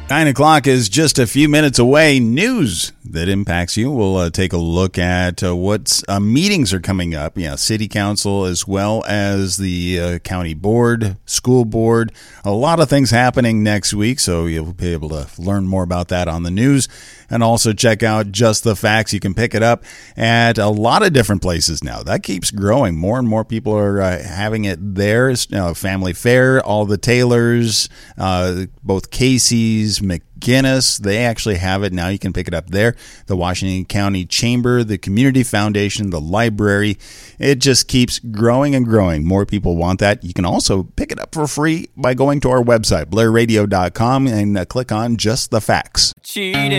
9 o'clock is just a few minutes away. News that impacts you. We'll take a look at what meetings are coming up. Yeah, city council as well as the county board, school board. A lot of things happening next week, so you'll be able to learn more about that on the news. And also check out Just the Facts. You can pick it up at a lot of different places now. That keeps growing. More and more people are having it there. Family Fare, all the Taylors, both Casey's, McGinnis, they actually have it now. You can pick it up there. The Washington County Chamber, the Community Foundation, the library. It just keeps growing and growing. More people want that. You can also pick it up for free by going to our website, blairradio.com, and click on Just the Facts.